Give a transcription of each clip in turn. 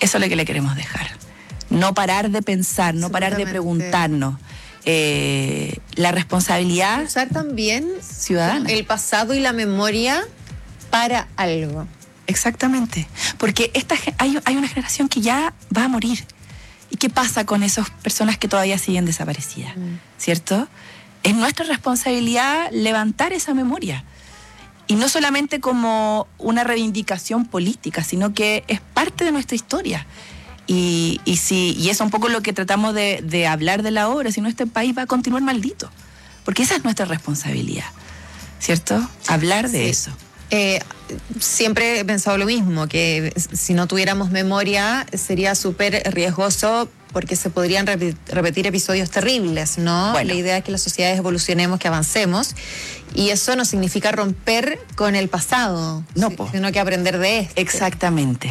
Eso es lo que le queremos dejar. No parar de pensar, no parar de preguntarnos. La responsabilidad usar también ciudadana, el pasado y la memoria para algo. Exactamente, porque hay una generación que ya va a morir. ¿Y qué pasa con esas personas que todavía siguen desaparecidas? ¿Cierto? Es nuestra responsabilidad levantar esa memoria. Y no solamente como una reivindicación política, sino que es parte de nuestra historia. Y eso es un poco lo que tratamos de hablar de la obra, si no este país va a continuar maldito. Porque esa es nuestra responsabilidad, ¿cierto? Hablar de eso. Siempre he pensado lo mismo, que si no tuviéramos memoria sería súper riesgoso porque se podrían repetir episodios terribles, ¿no? Bueno. La idea es que las sociedades evolucionemos, que avancemos, y eso no significa romper con el pasado, no, sino que aprender de esto. Exactamente.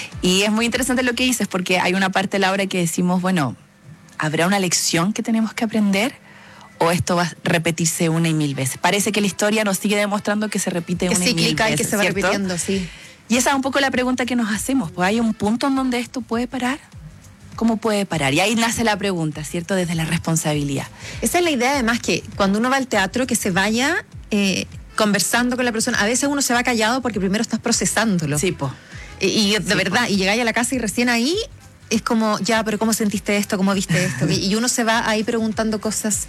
Y es muy interesante lo que dices, porque hay una parte de la obra que decimos, bueno, ¿habrá una lección que tenemos que aprender? ¿O esto va a repetirse una y mil veces? Parece que la historia nos sigue demostrando que se repite una y mil veces, que se va ¿cierto? repitiendo, sí. Y esa es un poco la pregunta que nos hacemos. Pues ¿hay un punto en donde esto puede parar? ¿Cómo puede parar? Y ahí nace la pregunta, ¿cierto? Desde la responsabilidad. Esa es la idea, además, que cuando uno va al teatro, que se vaya conversando con la persona. A veces uno se va callado porque primero estás procesándolo. Sí, po. Y de verdad, y llegáis a la casa y recién ahí es como, ya, pero ¿cómo sentiste esto? ¿Cómo viste esto? Y uno se va ahí preguntando cosas.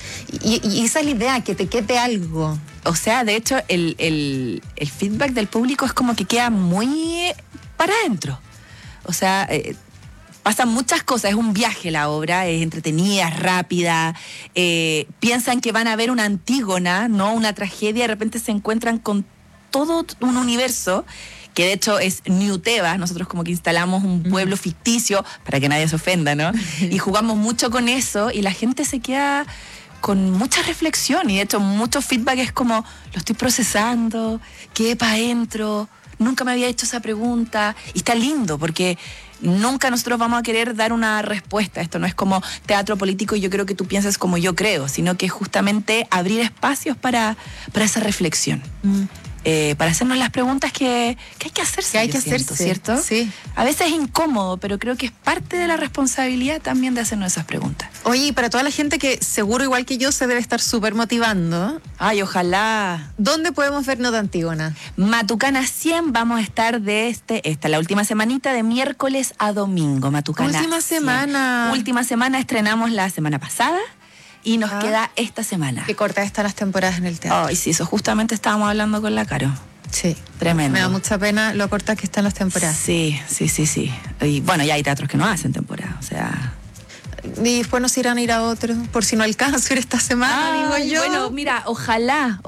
Y esa es la idea, que te quede algo. O sea, de hecho, el feedback del público es como que queda muy para adentro. O sea, pasan muchas cosas. Es un viaje la obra, es entretenida, es rápida. Piensan que van a ver una Antígona, no una tragedia. De repente se encuentran con todo un universo que de hecho es New Tebas. Nosotros como que instalamos un pueblo ficticio para que nadie se ofenda, ¿no? Y jugamos mucho con eso y la gente se queda con mucha reflexión y de hecho mucho feedback es como, lo estoy procesando, quedé para adentro, nunca me había hecho esa pregunta. Y está lindo porque nunca nosotros vamos a querer dar una respuesta. Esto no es como teatro político y yo creo que tú piensas como yo creo, sino que justamente abrir espacios para esa reflexión. Para hacernos las preguntas que hay que hacerse. Que hay que hacerse, ¿cierto? Sí. A veces es incómodo, pero creo que es parte de la responsabilidad también de hacernos esas preguntas. Oye, y para toda la gente que seguro igual que yo se debe estar súper motivando. Ay, ojalá. ¿Dónde podemos ver Nota Antígona? Matucana 100, vamos a estar de la última semanita de miércoles a domingo. Matucana Última 100. semana. Última semana, estrenamos la semana pasada. Y nos queda esta semana. Qué cortas están las temporadas en el teatro. Ay, sí, eso justamente estábamos hablando con la Caro. Sí. Tremendo. Me da mucha pena lo cortas que están las temporadas. Sí. Y bueno, ya hay teatros que no hacen temporada, o sea. Y después nos irán a ir a otros, por si no alcanzo ir esta semana, digo yo. Bueno, mira, ojalá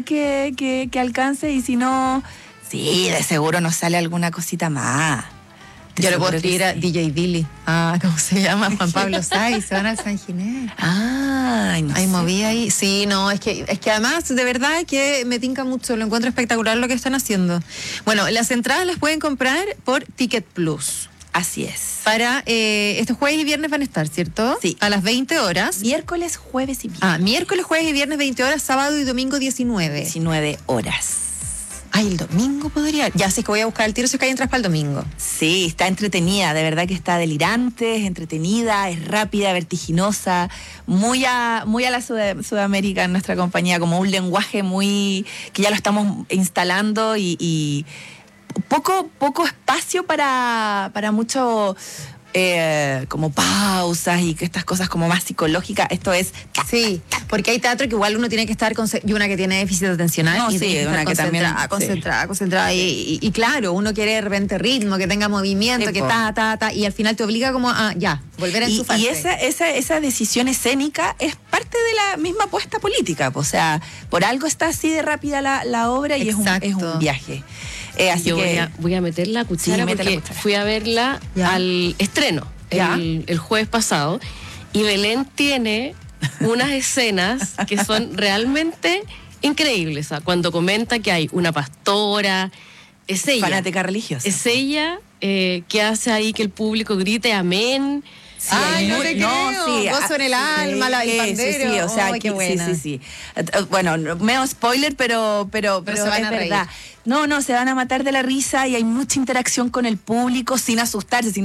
que alcance y si no, sí, de seguro nos sale alguna cosita más. Yo le puedo escribir a DJ Billy. ¿Cómo se llama? Juan Pablo Sáiz. Se van al San Ginés. Ay, no ahí sé. Moví ahí. Sí, no, es que además, de verdad que me tinca mucho. Lo encuentro espectacular lo que están haciendo. Bueno, las entradas las pueden comprar por Ticket Plus. Así es. Para estos jueves y viernes van a estar, ¿cierto? Sí. A las 20 horas. Miércoles, jueves y viernes. Miércoles, jueves y viernes 20 horas, sábado y domingo 19. 19 horas. El domingo podría. Ya, sí, es que voy a buscar el tiro, si es que hay entradas para el domingo. Sí, está entretenida, de verdad que está delirante, es entretenida, es rápida, vertiginosa, muy a la Sudamérica en nuestra compañía, como un lenguaje muy que ya lo estamos instalando y poco espacio para mucho como pausas y que estas cosas como más psicológicas. Esto es... Sí, porque hay teatro que igual uno tiene que estar y una que tiene déficit atencional. No, y sí, una que también... Concentrada. Y claro, uno quiere de repente ritmo, que tenga movimiento, que y al final te obliga como a, volver a enchufarse. Y esa decisión escénica es parte de la misma apuesta política. O sea, por algo está así de rápida la obra y es un viaje. Así yo que voy a meter la cuchara porque fui a verla al estreno el jueves pasado y Belén tiene unas escenas que son realmente increíbles. O sea, cuando comenta que hay una pastora, es ella. Fanática religiosa. Es ella que hace ahí que el público grite amén. Sí, no te creo. Gozo en el alma, el pandero. Sí, o sea, qué buena. Sí. Bueno, medio spoiler, pero se van a verdad. reír. No, se van a matar de la risa y hay mucha interacción con el público sin asustarse,